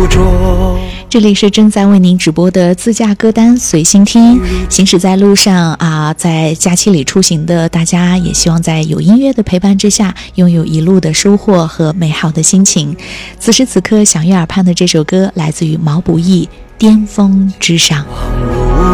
着。 这里是正在为您直播的自驾歌单随心听，行驶在路上啊，在假期里出行的大家，也希望在有音乐的陪伴之下，拥有一路的收获和美好的心情。此时此刻，响乐耳畔的这首歌来自于毛不易，《巅峰之上》。